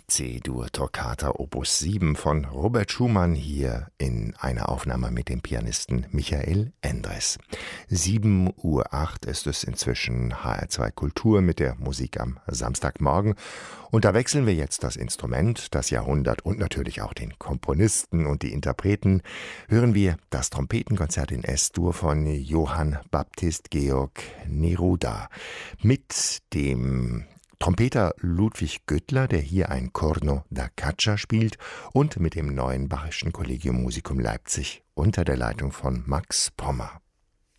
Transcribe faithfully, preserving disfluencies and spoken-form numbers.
C-Dur Toccata Opus sieben von Robert Schumann hier in einer Aufnahme mit dem Pianisten Michael Endres. sieben Uhr acht ist es inzwischen, H R zwei Kultur mit der Musik am Samstagmorgen. Und da wechseln wir jetzt das Instrument, das Jahrhundert und natürlich auch den Komponisten und die Interpreten. Hören wir das Trompetenkonzert in S-Dur von Johann Baptist Georg Neruda mit dem Trompeter Ludwig Göttler, der hier ein Corno da Caccia spielt, und mit dem neuen Bachischen Collegium Musicum Leipzig unter der Leitung von Max Pommer.